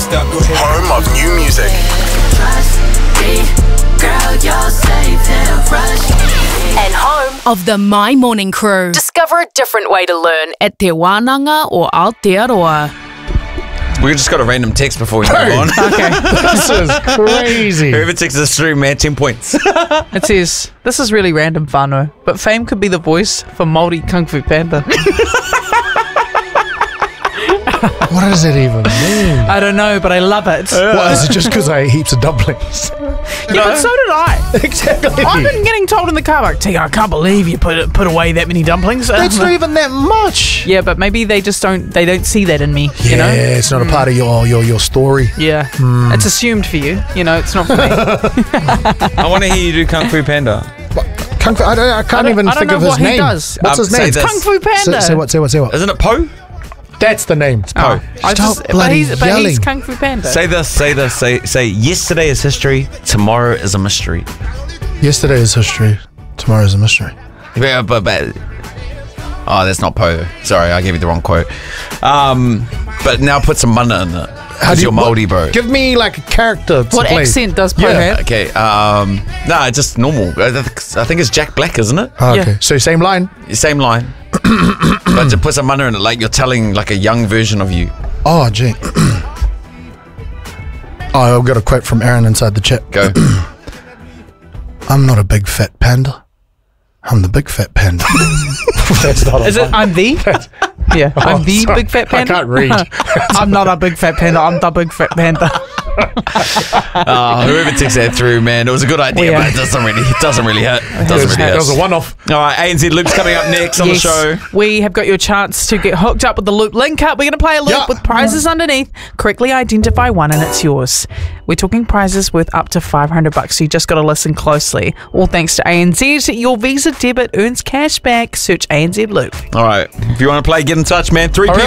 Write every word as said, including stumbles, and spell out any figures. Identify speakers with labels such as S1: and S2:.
S1: up, go ahead.
S2: Home of new music.
S3: Trust me, girl, you're safe and rush.
S4: And home of the My Morning Crew. Discover a different way to learn at Te Wānanga or Aotearoa.
S5: We just got a random text before we move on.
S6: Okay.
S7: This is crazy.
S5: Whoever texts us through, man, ten points.
S6: It says, this is really random, whānau, but Fame could be the voice for Māori Kung Fu Panda.
S7: What does it even mean?
S6: I don't know, but I love it.
S7: What, is it just because I ate heaps of dumplings?
S6: Yeah, but so did I.
S7: Exactly.
S6: I've been getting told in the car park, Tika, I can't believe you put put away that many dumplings.
S7: That's not even that much.
S6: Yeah, but maybe they just don't they don't see that in me.
S7: Yeah,
S6: you know?
S7: it's not a part of your your, your story.
S6: Yeah,
S7: Mm.
S6: it's assumed for you. You know, it's not for me.
S5: I want to hear you do Kung Fu Panda.
S7: Kung Fu, I, don't, I can't
S6: I don't-
S7: even
S6: I don't
S7: think
S6: know
S7: of his
S6: what he
S7: name.
S6: does.
S7: What's
S5: Um,
S7: his
S5: say
S7: name?
S5: this.
S6: Kung Fu Panda.
S7: Say, say what? Say what? Say what?
S5: Isn't it Poe?
S7: That's the name.
S5: Poe.
S6: Oh, I
S7: Stop
S6: just, but
S7: bloody
S6: he's, but
S7: yelling.
S6: he's Kung Fu Panda.
S5: Say this, say this, say, say, yesterday is history, tomorrow is a mystery.
S7: Yesterday is history. Tomorrow is a mystery.
S5: Yeah, but, but oh, that's not Poe. Sorry, I gave you the wrong quote. Um, but now put some mana in it.
S7: How do
S5: You're
S7: you- what-
S5: Māori, bro.
S7: Give me like a character. To
S6: what
S7: play.
S6: accent does Poe
S7: Yeah.
S6: have?
S5: Okay, um, no, it's just normal. I th- I think it's Jack Black, isn't it?
S7: Oh,
S6: Yeah.
S7: okay, so same line.
S5: Same line. But to put some mana in it, like you're telling like a young version of you.
S7: Oh, gee. Oh, I've got a quote from Aaron inside the chat.
S5: Go.
S7: I'm not a big fat panda. I'm the big fat panda. That's not
S6: Is it? I'm the. Yeah, I'm
S7: Oh,
S6: the
S7: sorry.
S6: big fat
S7: I
S6: panda.
S7: can't read.
S6: I'm not a big fat panda. I'm the big fat panda.
S5: Uh, whoever takes that through, man, it was a good idea,
S6: Yeah.
S5: but it doesn't really, it doesn't really hit. It doesn't really
S7: That
S5: hit.
S7: was a one-off.
S5: All right, A N Z Loop's coming up next on
S6: Yes,
S5: the show.
S6: we have got your chance to get hooked up with the Loop link up. We're going to play a loop
S7: Yeah.
S6: with prizes underneath. Correctly identify one and it's yours. We're talking prizes worth up to five hundred bucks, so you just got to listen closely. All thanks to A N Z. Your Visa debit earns cash back. Search A N Z Loop.
S5: All right, if you want to play, get in touch, man. Three
S7: Hurry
S5: people